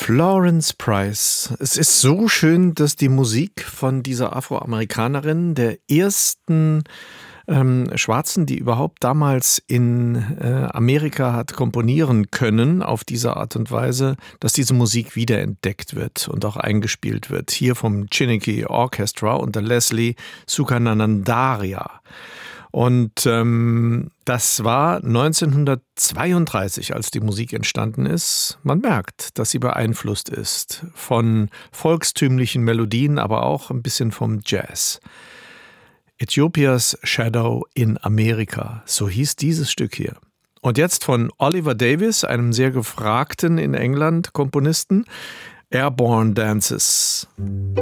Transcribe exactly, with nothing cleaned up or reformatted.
Florence Price. Es ist so schön, dass die Musik von dieser Afroamerikanerin, der ersten ähm, Schwarzen, die überhaupt damals in äh, Amerika hat komponieren können, auf diese Art und Weise, dass diese Musik wiederentdeckt wird und auch eingespielt wird. Hier vom Chiniki Orchestra unter Leslie Sukanandaria. Und ähm, das war neunzehnhundertzweiunddreißig, als die Musik entstanden ist. Man merkt, dass sie beeinflusst ist von volkstümlichen Melodien, aber auch ein bisschen vom Jazz. Ethiopia's Shadow in Amerika, so hieß dieses Stück hier. Und jetzt von Oliver Davies, einem sehr gefragten in England Komponisten, Airborne Dances.